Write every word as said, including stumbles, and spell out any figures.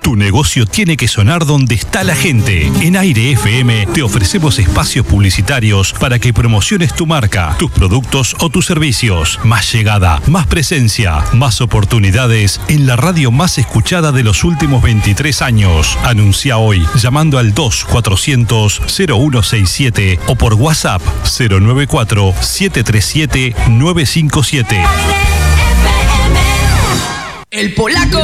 Tu negocio tiene que sonar donde está la gente. En Aire F M te ofrecemos espacios publicitarios para que promociones tu marca, tus productos o tus servicios. Más llegada, más presencia, más oportunidades en la radio más escuchada de los últimos veintitrés años. Anuncia hoy llamando al dos cuatrocientos cero uno sesenta y siete o por WhatsApp cero nueve cuatro siete tres siete nueve cinco siete. El polaco